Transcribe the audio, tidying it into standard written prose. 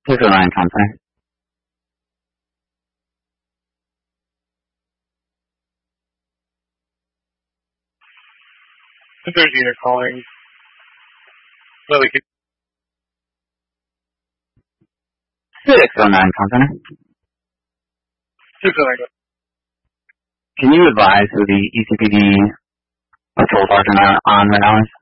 609 Company. 213 are calling. Lily, 609 Company. 609. Can you advise who the ECPD patrol sergeant on right now is?